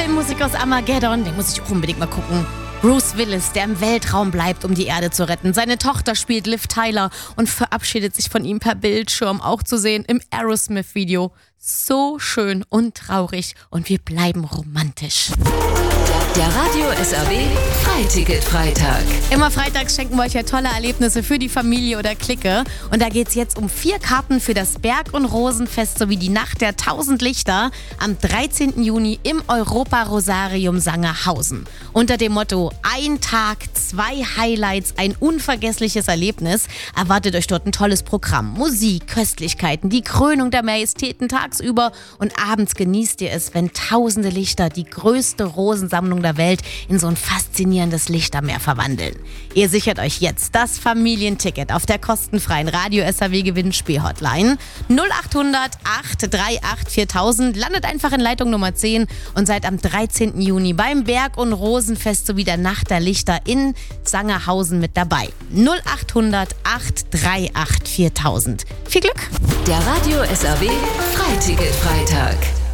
Filmmusik aus Armageddon, den muss ich auch unbedingt mal gucken. Bruce Willis, der im Weltraum bleibt, um die Erde zu retten. Seine Tochter spielt Liv Tyler und verabschiedet sich von ihm per Bildschirm, auch zu sehen im Aerosmith-Video. So schön und traurig und wir bleiben romantisch. Der Radio SAW Freiticket-Freitag. Immer freitags schenken wir euch ja tolle Erlebnisse für die Familie oder Clique. Und da geht's jetzt um 4 Karten für das Berg- und Rosenfest sowie die Nacht der 1000 Lichter am 13. Juni im Europa-Rosarium Sangerhausen. Unter dem Motto: ein Tag, 2 Highlights, ein unvergessliches Erlebnis erwartet euch dort ein tolles Programm. Musik, Köstlichkeiten, die Krönung der Majestäten tagsüber und abends genießt ihr es, wenn tausende Lichter die größte Rosensammlung der Welt in so ein faszinierendes Lichtermeer verwandeln. Ihr sichert euch jetzt das Familienticket auf der kostenfreien Radio SAW Gewinnspiel-Hotline 0800 838 4000. Landet einfach in Leitung Nummer 10 und seid am 13. Juni beim Berg- und Rosenfest sowie der Nacht der Lichter in Sangerhausen mit dabei. 0800 838 4000. Viel Glück! Der Radio SAW Freiticket-Freitag.